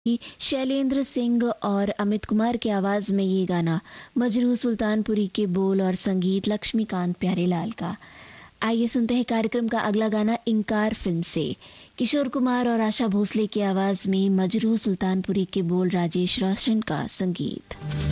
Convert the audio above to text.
शैलेंद्र सिंह और अमित कुमार की आवाज में ये गाना, मजरू सुल्तानपुरी के बोल और संगीत लक्ष्मीकांत प्यारेलाल का। आइए सुनते हैं कार्यक्रम का अगला गाना इंकार फिल्म से। किशोर कुमार और आशा भोसले की आवाज में, मजरू सुल्तानपुरी के बोल, राजेश रोशन का संगीत।